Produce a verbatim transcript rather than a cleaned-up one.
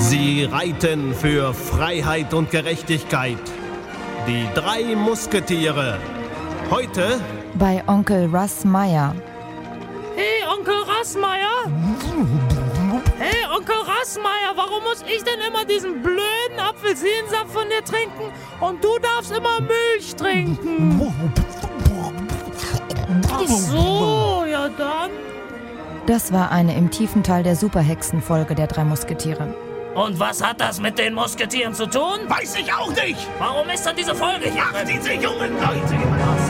Sie reiten für Freiheit und Gerechtigkeit. Die drei Musketiere. Heute bei Onkel Russ Meyer. Hey, Onkel Rassmeier? Hey, Onkel Rassmeier, warum muss ich denn immer diesen blöden Apfelsinensaft von dir trinken und du darfst immer Milch trinken? Ach so, ja dann. Das war eine im tiefen Tal der Superhexen-Folge der drei Musketiere. Und was hat das mit den Musketieren zu tun? weiß ich auch nicht. Warum ist dann diese Folge hier? Ach, diese jungen Leute.